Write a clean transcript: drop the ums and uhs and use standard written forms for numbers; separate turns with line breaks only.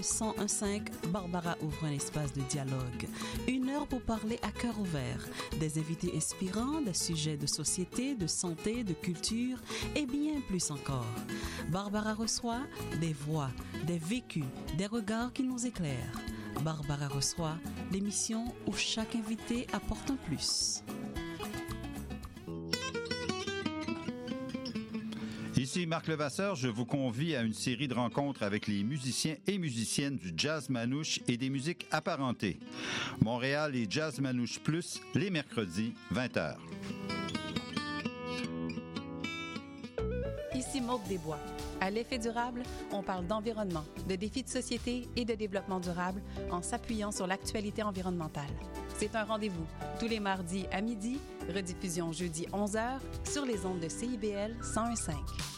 101.5, Barbara ouvre un espace de dialogue. 1 heure pour parler à cœur ouvert. Des invités inspirants, des sujets de société, de santé, de culture et bien plus encore. Barbara reçoit des voix, des vécus, des regards qui nous éclairent. Barbara reçoit l'émission où chaque invité apporte un plus.
Ici Marc Levasseur, je vous convie à une série de rencontres avec les musiciens et musiciennes du jazz manouche et des musiques apparentées. Montréal et Jazz Manouche Plus, les mercredis, 20h.
Ici Maude Desbois. À l'effet durable, on parle d'environnement, de défis de société et de développement durable en s'appuyant sur l'actualité environnementale. C'est un rendez-vous tous les mardis à midi, rediffusion jeudi 11h sur les ondes de CIBL 101.5.